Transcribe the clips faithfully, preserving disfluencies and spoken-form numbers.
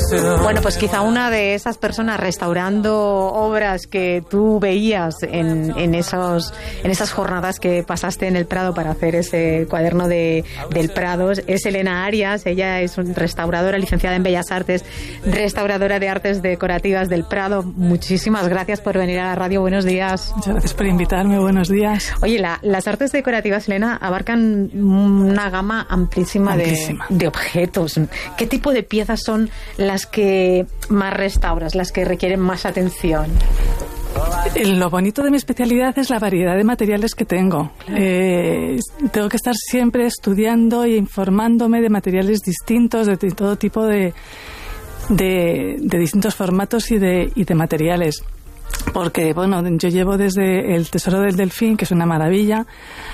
Bueno, pues quizá una de esas personas restaurando obras que tú veías en, en, esos, en esas jornadas que pasaste en el Prado para hacer ese cuaderno de, del Prado es Elena Arias. Ella es una restauradora, licenciada en Bellas Artes, restauradora de artes decorativas del Prado. Muchísimas gracias por venir a la radio. Buenos días. Muchas gracias por invitarme. Buenos días. Oye, la, las artes decorativas, Elena, abarcan una gama amplísima, amplísima. De, de objetos. ¿Qué tipo de piezas son las que más restauras, las que requieren más atención? Lo bonito de mi especialidad es la variedad de materiales que tengo. Claro. Eh, tengo que estar siempre estudiando e informándome de materiales distintos, de todo tipo de, de, de distintos formatos y de, y de materiales. Porque, bueno, yo llevo desde el Tesoro del Delfín, que es una maravilla,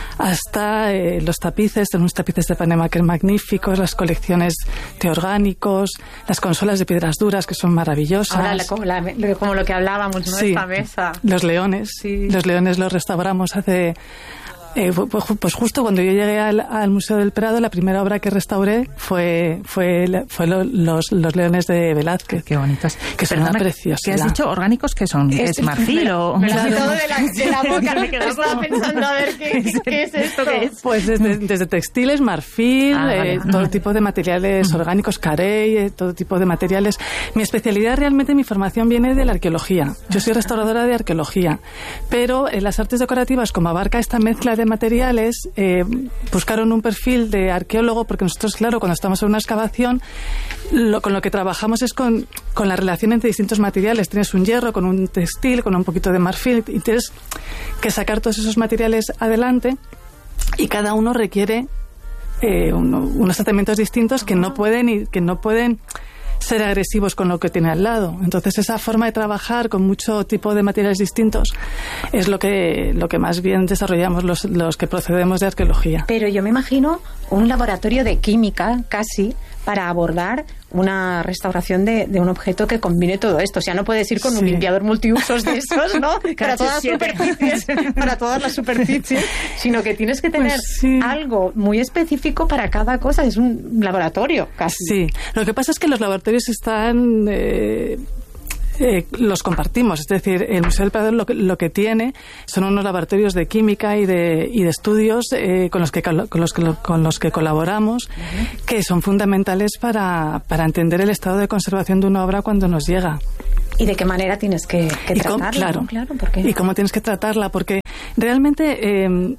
hasta eh, los tapices, tenemos unos tapices de Panemaker magníficos, las colecciones de orgánicos, las consolas de piedras duras, que son maravillosas. Ahora, la, como, la, como lo que hablábamos, ¿no? Sí, Esta mesa. Los leones, sí. Los leones los restauramos hace... Eh, pues justo cuando yo llegué al, al Museo del Prado, la primera obra que restauré fue fue, fue lo, los, los leones de Velázquez. Qué bonitos. Que son una preciosidad. ¿Qué has dicho? ¿Orgánicos qué son? ¿Es, ¿Es marfil me, o...? Me lo he quitado de la, de la boca, me estaba pensando a ver qué, qué, qué es esto. ¿Qué es? Pues desde, desde textiles, marfil, ah, vale. eh, todo tipo de materiales orgánicos, carey, eh, todo tipo de materiales. Mi especialidad realmente, mi formación viene de la arqueología. Yo soy restauradora de arqueología, pero en las artes decorativas, como abarca esta mezcla de materiales, Eh, buscaron un perfil de arqueólogo, porque nosotros, claro, cuando estamos en una excavación, lo, con lo que trabajamos es con, con la relación entre distintos materiales. Tienes un hierro con un textil, con un poquito de marfil, y tienes que sacar todos esos materiales adelante, y cada uno requiere eh, uno, unos tratamientos distintos que no pueden y que no pueden ser agresivos con lo que tiene al lado. Entonces, esa forma de trabajar con mucho tipo de materiales distintos es lo que lo que más bien desarrollamos los, los que procedemos de arqueología. Pero yo me imagino un laboratorio de química casi para abordar una restauración de, de un objeto que combine todo esto. O sea, no puedes ir con sí. un limpiador multiusos de esos, ¿no? para todas las superficies, para todas las superficies, sino que tienes que tener pues sí. algo muy específico para cada cosa. Es un laboratorio casi. Sí. Lo que pasa es que los laboratorios están... Eh, Eh, los compartimos, es decir, el Museo del Prado lo que, lo que tiene son unos laboratorios de química y de, y de estudios eh, con los que con los que con los que colaboramos, uh-huh. que son fundamentales para, para entender el estado de conservación de una obra cuando nos llega. ¿Y de qué manera tienes que, que tratarla? Cómo, claro, ¿no? Claro, ¿por qué? Y cómo tienes que tratarla, porque realmente eh,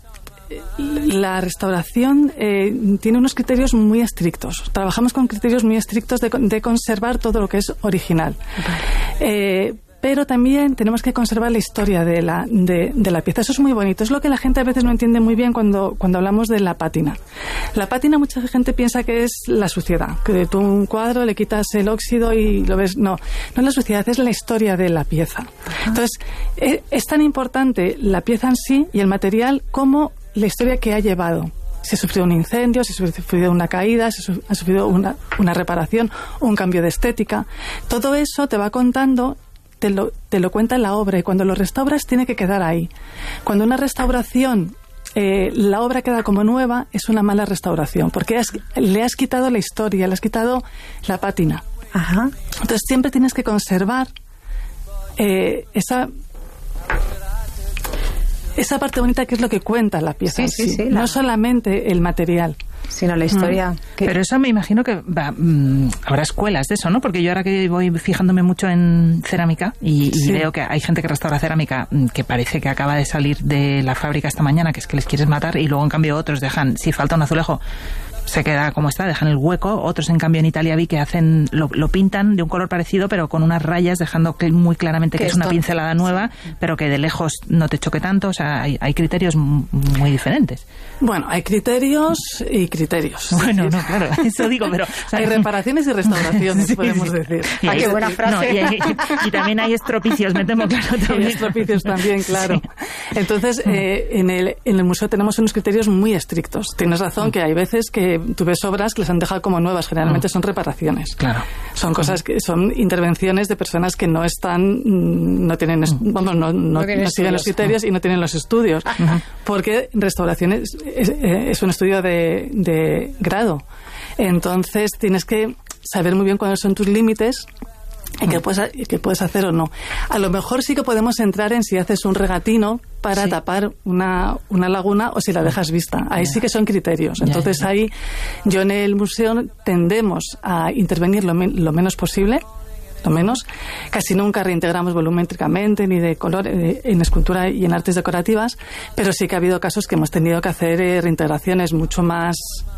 la restauración eh, tiene unos criterios muy estrictos. Trabajamos con criterios muy estrictos de, de conservar todo lo que es original. Vale. Eh, pero también tenemos que conservar la historia de la, de, de la pieza. Eso es muy bonito. Es lo que la gente a veces no entiende muy bien cuando, cuando hablamos de la pátina. La pátina, mucha gente piensa que es la suciedad, que tú un cuadro le quitas el óxido y lo ves. No, no es la suciedad, es la historia de la pieza. Ajá. Entonces, es, es tan importante la pieza en sí y el material como la historia que ha llevado. Si ha sufrido un incendio, si ha sufrido una caída, si ha sufrido una, una reparación, un cambio de estética. Todo eso te va contando, te lo, te lo cuenta la obra, y cuando lo restauras tiene que quedar ahí. Cuando una restauración, eh, la obra queda como nueva, es una mala restauración, porque has, le has quitado la historia, le has quitado la pátina. Ajá. Entonces siempre tienes que conservar eh, esa... esa parte bonita que es lo que cuenta la pieza. Sí, sí, sí. sí, No la... solamente el material, sino la historia. Mm. Que... Pero eso me imagino que va, mmm, habrá escuelas de eso, ¿no? Porque yo ahora que voy fijándome mucho en cerámica y, y sí. veo que hay gente que restaura cerámica que parece que acaba de salir de la fábrica esta mañana, que es que les quieres matar, y luego en cambio otros dejan, si falta un azulejo, se queda como está, dejan el hueco. Otros, en cambio, en Italia vi que hacen lo, lo pintan de un color parecido, pero con unas rayas, dejando que muy claramente que es una pincelada nueva, sí. pero que de lejos no te choque tanto. O sea, hay, hay criterios muy diferentes. Bueno, hay criterios y criterios. Bueno, no, claro, eso digo, pero... O sea, hay reparaciones y restauraciones, sí, podemos sí. decir. Y ah, qué buena frase. No, y, hay, y también hay estropicios, me temo, claro. También. Hay estropicios también, claro. Sí. Entonces, eh, en, el, en el museo tenemos unos criterios muy estrictos. Tienes razón que hay veces que tú ves obras que les han dejado como nuevas, generalmente son reparaciones. Claro. Son cosas que son intervenciones de personas que no están, no tienen, vamos, no, no, no, no siguen los criterios y no tienen los estudios. Ajá. Porque restauración es, es, es un estudio de, de grado. Entonces tienes que saber muy bien cuáles son tus límites y qué puedes, qué puedes hacer o no. A lo mejor sí que podemos entrar en si haces un regatino para sí. tapar una, una laguna o si la dejas vista. Ahí sí que son criterios. Entonces ahí yo en el museo tendemos a intervenir lo, lo menos posible, lo menos. Casi nunca reintegramos volumétricamente ni de color eh, en escultura y en artes decorativas, pero sí que ha habido casos que hemos tenido que hacer eh, reintegraciones mucho más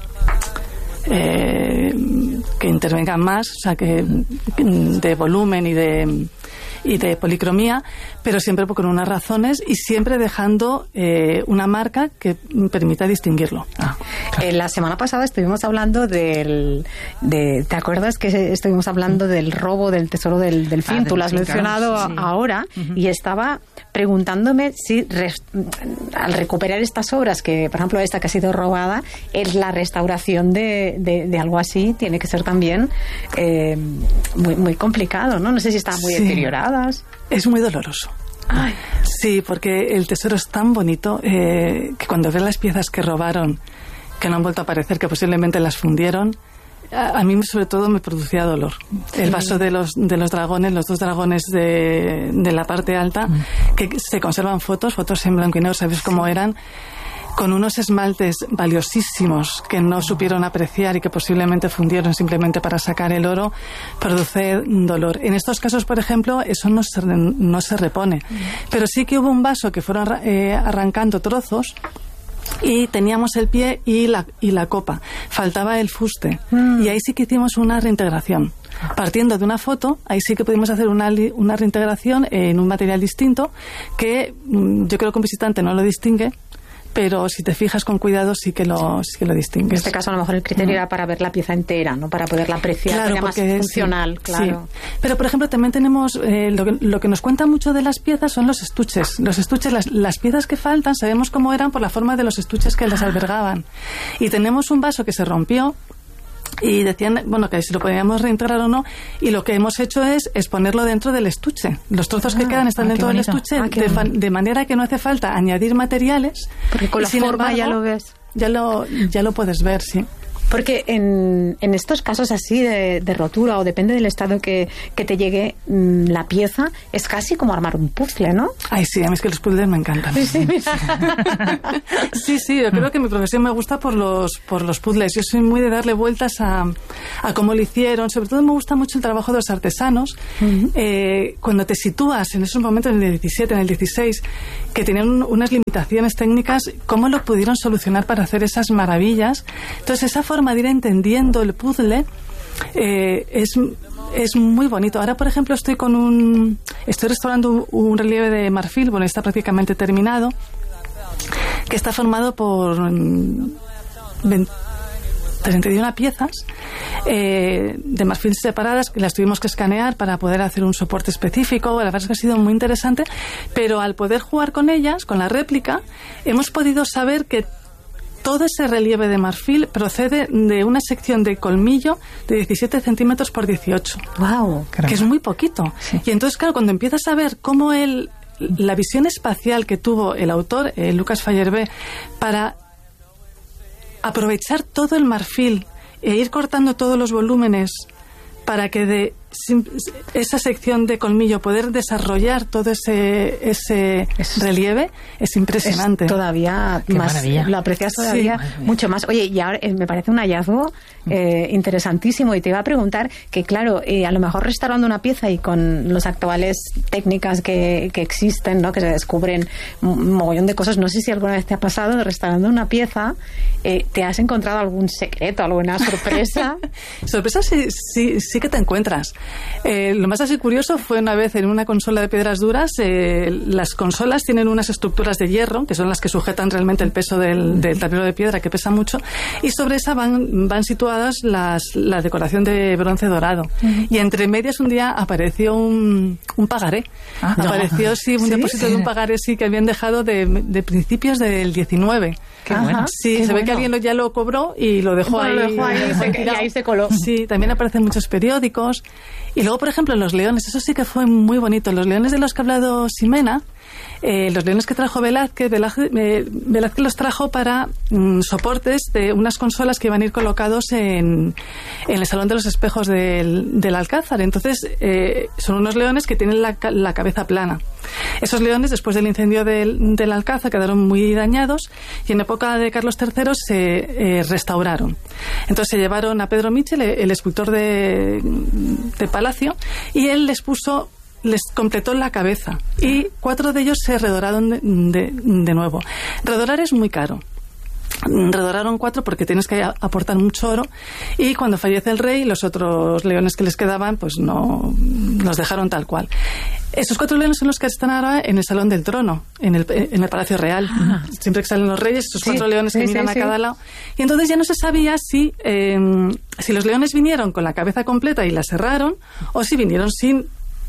eh, que intervengan más, o sea, que de volumen y de y de policromía, pero siempre con unas razones y siempre dejando eh, una marca que permita distinguirlo. Ah, claro. eh, la semana pasada estuvimos hablando del... De, ¿te acuerdas que estuvimos hablando del robo del tesoro del delfín? Ah, Tú lo has mencionado sí. ahora uh-huh. y estaba preguntándome si res, al recuperar estas obras, que por ejemplo esta que ha sido robada, es la restauración de, de, de algo así, tiene que ser también eh, muy, muy complicado, ¿no? No sé si está muy sí. deteriorada. Es muy doloroso. Ay. Sí, porque el tesoro es tan bonito eh, que cuando ves las piezas que robaron, que no han vuelto a aparecer, que posiblemente las fundieron, a, a mí sobre todo me producía dolor. Sí. El vaso de los de los dragones, los dos dragones de, de la parte alta, mm. que se conservan fotos, fotos en blanco y negro, ¿sabes cómo sí. eran? Con unos esmaltes valiosísimos que no supieron apreciar y que posiblemente fundieron simplemente para sacar el oro, produce dolor. En estos casos, por ejemplo, eso no se, no se repone. Pero sí que hubo un vaso que fueron eh, arrancando trozos y teníamos el pie y la, y la copa. Faltaba el fuste. Mm. Y ahí sí que hicimos una reintegración. Partiendo de una foto, ahí sí que pudimos hacer una, una reintegración en un material distinto que yo creo que un visitante no lo distingue, pero si te fijas con cuidado sí que lo sí que lo distingues. En este caso a lo mejor el criterio uh-huh. era para ver la pieza entera, no para poderla apreciar, claro, más funcional, sí, claro. Sí. Pero por ejemplo también tenemos eh, lo, que, lo que nos cuenta mucho de las piezas son los estuches. Los estuches, las, las piezas que faltan sabemos cómo eran por la forma de los estuches que las albergaban. Y tenemos un vaso que se rompió y decían, bueno, que si lo podíamos reintegrar o no, y lo que hemos hecho es, es ponerlo dentro del estuche. Los trozos ah, que quedan están ah, dentro del estuche, ah, de, fan, de manera que no hace falta añadir materiales. Porque con la forma embargo, ya lo ves. Ya lo, ya lo puedes ver, sí. Porque en, en estos casos así de, de rotura o depende del estado que, que te llegue mmm, la pieza, es casi como armar un puzzle, ¿no? Ay, sí, a mí es que los puzzles me encantan. Sí, sí, sí, sí, yo creo que mi profesión me gusta por los, por los puzzles. Yo soy muy de darle vueltas a, a cómo lo hicieron. Sobre todo me gusta mucho el trabajo de los artesanos. Uh-huh. Eh, cuando te sitúas en esos momentos, en el diecisiete, en el dieciséis, que tenían unas limitaciones técnicas, ¿cómo lo pudieron solucionar para hacer esas maravillas? Entonces, esa forma de ir entendiendo el puzzle eh, es, es muy bonito. Ahora, por ejemplo, estoy con un estoy restaurando un, un relieve de marfil, bueno, está prácticamente terminado, que está formado por veinte, treinta y una piezas eh, de marfil separadas, que las tuvimos que escanear para poder hacer un soporte específico. La verdad es que ha sido muy interesante, pero al poder jugar con ellas, con la réplica, hemos podido saber que todo ese relieve de marfil procede de una sección de colmillo de diecisiete centímetros por dieciocho. ¡Wow! Que es muy poquito. Sí. Y entonces, claro, cuando empiezas a ver cómo el, la visión espacial que tuvo el autor, eh, Lucas Fallerbé, para aprovechar todo el marfil e ir cortando todos los volúmenes para que de esa sección de colmillo poder desarrollar todo ese ese es, relieve es impresionante. Es todavía Qué más maravilla. Lo aprecias todavía sí. mucho más. Oye, y ahora eh, me parece un hallazgo eh, interesantísimo, y te iba a preguntar que claro, eh, a lo mejor restaurando una pieza y con las actuales técnicas que, que existen, ¿no? Que se descubren un mogollón de cosas, no sé si alguna vez te ha pasado restaurando una pieza, eh, te has encontrado algún secreto, alguna sorpresa. Sorpresa sí, sí, sí que te encuentras. Eh, lo más así curioso fue una vez en una consola de piedras duras. Eh, las consolas tienen unas estructuras de hierro, que son las que sujetan realmente el peso del, del tablero de piedra, que pesa mucho, y sobre esa van, van situadas las, la decoración de bronce dorado. Uh-huh. Y entre medias un día apareció un, un pagaré. Ah, apareció no. sí, un ¿Sí? depósito de un pagaré sí, que habían dejado de, de principios del diecinueve. Qué bueno. Sí, Qué se bueno. ve que alguien lo, ya lo cobró y lo dejó bueno, ahí. Lo dejó ahí, lo dejó se, y ahí se coló. Sí, también aparecen muchos periódicos. Y luego, por ejemplo, los leones, eso sí que fue muy bonito. Los leones de los que ha hablado Ximena, eh, los leones que trajo Velázquez, Velázquez, eh, Velázquez los trajo para mm, soportes de unas consolas que iban a ir colocados en, en el Salón de los Espejos del, del Alcázar. Entonces, eh, son unos leones que tienen la, la cabeza plana. Esos leones, después del incendio del, del Alcázar, quedaron muy dañados y en época de Carlos tercero se eh, restauraron. Entonces se llevaron a Pedro Michel, el escultor de, de Palacio, y él les puso, les completó la cabeza y cuatro de ellos se redoraron de, de, de nuevo. Redorar es muy caro. Redoraron cuatro porque tienes que aportar mucho oro, y cuando fallece el rey, los otros leones que les quedaban pues no los dejaron tal cual. Esos cuatro leones son los que están ahora en el Salón del Trono, en el, en el Palacio Real. Ah. Siempre que salen los reyes, esos sí, cuatro leones que sí, miran sí, a sí. cada lado. Y entonces ya no se sabía si, eh, si los leones vinieron con la cabeza completa y la cerraron, o si vinieron sin,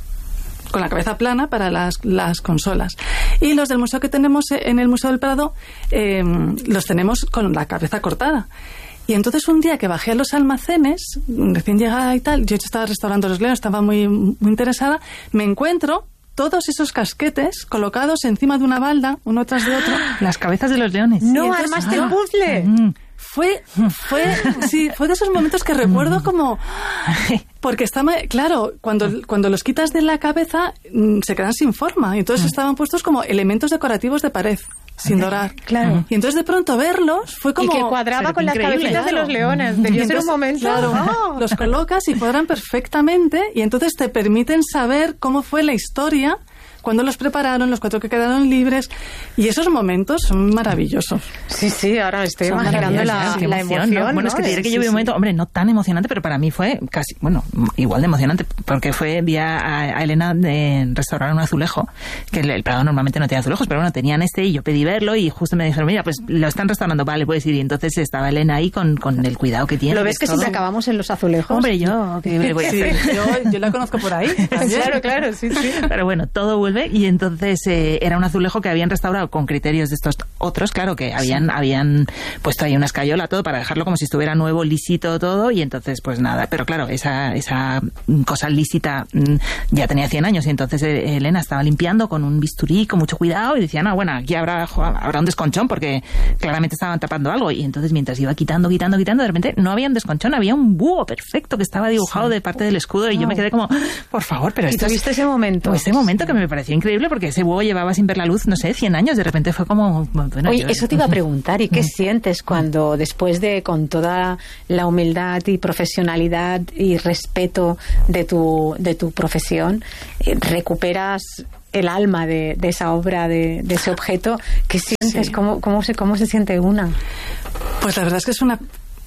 con la cabeza plana para las, las consolas. Y los del museo que tenemos en el Museo del Prado, eh, los tenemos con la cabeza cortada. Y entonces un día que bajé a los almacenes, recién llegada y tal, yo estaba restaurando los leones, estaba muy, muy interesada, me encuentro todos esos casquetes colocados encima de una balda, uno tras de otro. Las cabezas de los leones. No, entonces, armaste el puzzle. Mm. Fue, fue, sí, fue de esos momentos que recuerdo como, porque estaba, claro, cuando, cuando los quitas de la cabeza se quedan sin forma, y entonces estaban puestos como elementos decorativos de pared, sin dorar. Claro. Y entonces de pronto verlos fue como... Y que cuadraba con las cabecitas claro. de los leones. Debió ser un momento... Claro, oh. los colocas y cuadran perfectamente, y entonces te permiten saber cómo fue la historia cuando los prepararon, los cuatro que quedaron libres, y esos momentos son maravillosos. Sí, sí, ahora estoy son imaginando la, la emoción. ¿no? Bueno, ¿no? es que te diré que yo vi un momento, hombre, no tan emocionante, pero para mí fue casi, bueno, igual de emocionante, porque fue, vi a, a Elena de restaurar un azulejo, que el, el Prado normalmente no tenía azulejos, pero bueno, tenían este, y yo pedí verlo, y justo me dijeron, mira, pues lo están restaurando, vale, puedes ir, y entonces estaba Elena ahí con, con el cuidado que tiene. ¿Lo ves que, que si te acabamos en los azulejos? Hombre, yo, que me voy a hacer. Sí, yo, yo la conozco por ahí. Claro, claro, sí, sí. Pero bueno, todo vuelve. Y entonces eh, era un azulejo que habían restaurado con criterios de estos otros, claro, que habían sí. habían puesto ahí una escayola, todo, para dejarlo como si estuviera nuevo, lisito, todo, y entonces pues nada, pero claro, esa esa cosa lísita ya tenía cien años, y entonces eh, Elena estaba limpiando con un bisturí, con mucho cuidado, y decía, no, bueno, aquí habrá, habrá un desconchón, porque claramente estaban tapando algo, y entonces mientras iba quitando, quitando, quitando, de repente no había un desconchón, había un búho perfecto que estaba dibujado sí. de parte del escudo, y oh. yo me quedé como, por favor, pero esto ¿Y tuviste es... ese momento? Ese momento que me pareció increíble, porque ese búho llevaba sin ver la luz, no sé, cien años, de repente fue como... Bueno, Oye, yo... eso te iba a preguntar, ¿y qué sientes cuando después de, con toda la humildad y profesionalidad y respeto de tu, de tu profesión, eh, recuperas el alma de, de esa obra, de, de ese objeto? ¿Qué sientes? Sí. ¿Cómo, cómo, se, ¿Cómo se siente una? Pues la verdad es que es una...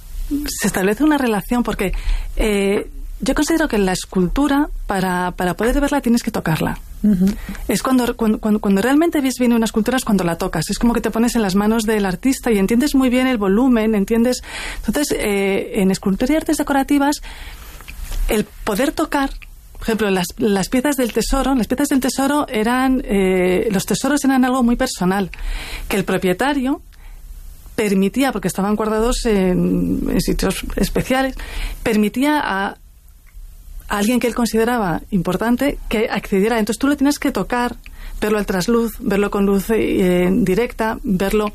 Se establece una relación porque... Eh, Yo considero que la escultura, para, para poder verla, tienes que tocarla. Uh-huh. Es cuando, cuando, cuando realmente ves bien una escultura, es cuando la tocas. Es como que te pones en las manos del artista y entiendes muy bien el volumen, entiendes... Entonces, eh, en escultura y artes decorativas, el poder tocar... Por ejemplo, las, las piezas del tesoro, las piezas del tesoro eran... Eh, los tesoros eran algo muy personal. Que el propietario... permitía, porque estaban guardados en, en sitios especiales, permitía a... a alguien que él consideraba importante que accediera. Entonces tú lo tienes que tocar, verlo al trasluz, verlo con luz eh, directa, verlo...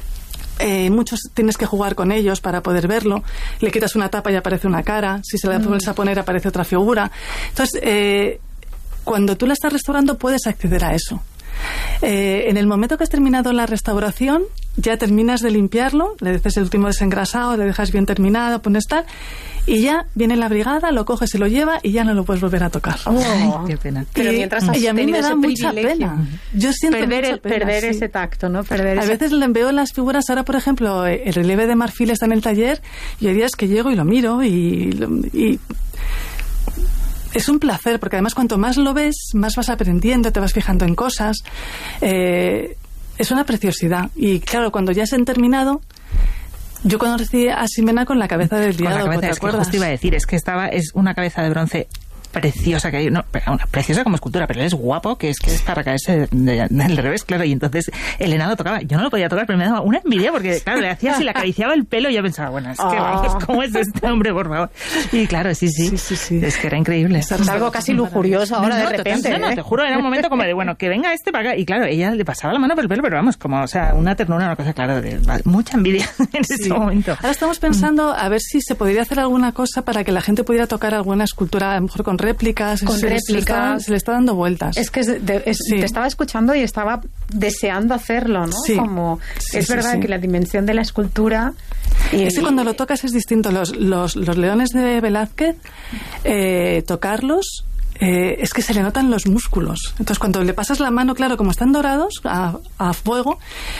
Eh, muchos tienes que jugar con ellos para poder verlo. Le quitas una tapa y aparece una cara. Si se la vuelves a poner aparece otra figura. Entonces, eh, cuando tú la estás restaurando puedes acceder a eso. Eh, en el momento que has terminado la restauración, ya terminas de limpiarlo, le haces el último desengrasado, le dejas bien terminado, pones tal, y ya viene la brigada, lo coge, se lo lleva y ya no lo puedes volver a tocar. Oh, Ay, qué pena. Pero mientras has y a mí me da mucha pena. Yo siento perder, mucha el, pena, perder sí. ese tacto, ¿no? Perder a ese... veces le veo las figuras, ahora por ejemplo, el relieve de marfil está en el taller y hay días que llego y lo miro y... y es un placer, porque además cuanto más lo ves, más vas aprendiendo, te vas fijando en cosas. Eh, es una preciosidad. Y claro, cuando ya se han terminado, yo conocí a Ximena con la cabeza del diablo, con la cabeza, ¿te es acuerdas? Que justo iba a decir, es que estaba, es una cabeza de bronce preciosa que hay, no, una preciosa como escultura, pero él es guapo, que es que es para caerse del revés, claro, y entonces Elena lo tocaba, yo no lo podía tocar, pero me daba una envidia porque, claro, le hacía así, le acariciaba el pelo y yo pensaba, bueno, es que oh. vamos, ¿cómo es este hombre, por favor? Y claro, sí, sí, sí, sí, sí. es que era increíble. Es algo casi lujurioso ahora no, de repente. No, no, ¿eh? te juro, era un momento como de, bueno, que venga este para acá, y claro, ella le pasaba la mano por el pelo, pero vamos, como, o sea, una ternura, una cosa, claro, de mucha envidia en sí. ese momento. Ahora estamos pensando a ver si se podría hacer alguna cosa para que la gente pudiera tocar alguna escultura, a lo mejor con réplicas. Con se, réplicas. Se le, está, se le está dando vueltas. Es que es de, es, sí. te estaba escuchando y estaba deseando hacerlo, ¿no? Sí. Como, sí, es sí, verdad sí. que la dimensión de la escultura... Y, es que cuando lo tocas es distinto. Los, los, los leones de Velázquez, eh, tocarlos... Eh, es que se le notan los músculos. Entonces, cuando le pasas la mano, claro, como están dorados a, a fuego,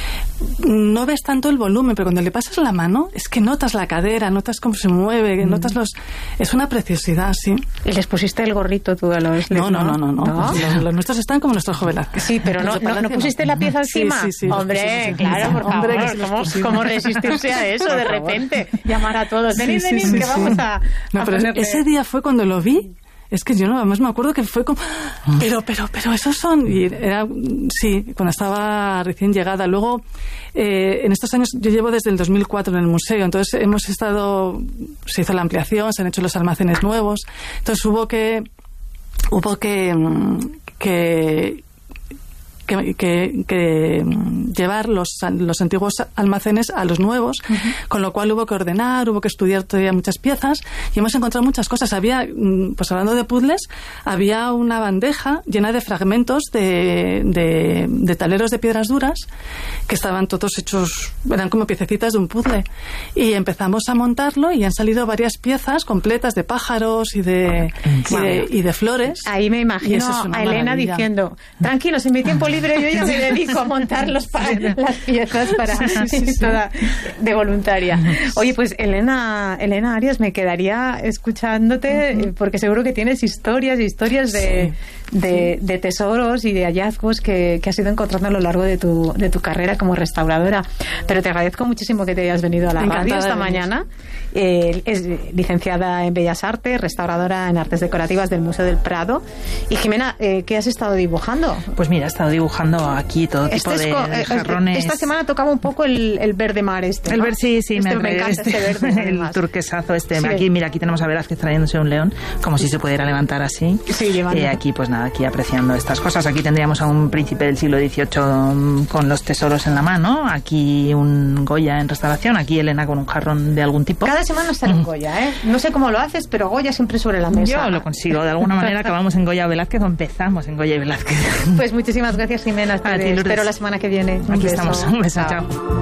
no ves tanto el volumen, pero cuando le pasas la mano, es que notas la cadera, notas cómo se mueve, mm. notas los... Es una preciosidad, sí. ¿Y les pusiste el gorrito tú a los... No, no, no, no. no. ¿No? Los, los nuestros están como nuestros jóvenes. Sí, pero no, no, ¿no pusiste la pieza encima? Sí, sí, sí. Hombre, claro, por Hombre, favor. ¿Cómo, ¿Cómo resistirse a eso de repente? Llamar a todos. Venid, sí, venid, sí, que sí. vamos a... No, a pero ponerle... ese día fue cuando lo vi. Es que yo no, además me acuerdo que fue como, pero, pero, pero esos son, y era, sí, cuando estaba recién llegada. Luego, eh, en estos años, yo llevo desde el dos mil cuatro en el museo, entonces hemos estado, se hizo la ampliación, se han hecho los almacenes nuevos, entonces hubo que, hubo que, que, Que, que, que llevar los, los antiguos almacenes a los nuevos, uh-huh. con lo cual hubo que ordenar, hubo que estudiar todavía muchas piezas y hemos encontrado muchas cosas. Había, pues hablando de puzzles, había una bandeja llena de fragmentos de, de, de tableros de piedras duras que estaban todos hechos, eran como piececitas de un puzzle, y empezamos a montarlo y han salido varias piezas completas de pájaros y de, y de, y de flores. Ahí me imagino a Elena maravilla. diciendo, tranquilos, en mi tiempo libre yo ya me dedico a montar los pa- las piezas para sí, sí, sí. toda de voluntaria. Oye, pues Elena Elena Arias, me quedaría escuchándote uh-huh. porque seguro que tienes historias y historias de, sí. de, de tesoros y de hallazgos que, que has ido encontrando a lo largo de tu, de tu carrera como restauradora. Pero te agradezco muchísimo que te hayas venido a la Encantada radio esta mañana. Eh, es licenciada en Bellas Artes, restauradora en Artes Decorativas del Museo del Prado. Y Jimena, eh, ¿qué has estado dibujando? Pues mira, he estado dibujando aquí todo tipo este de, co- de jarrones. Esta semana tocaba un poco el, el verde mar este, ¿no? El verde, sí, sí, este, me, me encanta este, este verde. El además. turquesazo este. Sí. Aquí, mira, aquí tenemos a Velázquez trayéndose un león, como si se pudiera levantar así. Sí, llevando. Y aquí, pues nada, aquí apreciando estas cosas. Aquí tendríamos a un príncipe del siglo dieciocho con los tesoros en la mano. Aquí un Goya en restauración. Aquí Elena con un jarrón de algún tipo. Cada semana sale un Goya, ¿eh? No sé cómo lo haces, pero Goya siempre sobre la mesa. Yo lo consigo. De alguna manera acabamos en Goya Velázquez o empezamos en Goya y Velázquez. Pues muchísimas gracias, Jimena. Te espero la semana que viene. Un Aquí beso. estamos. Un beso. Chao. Chao.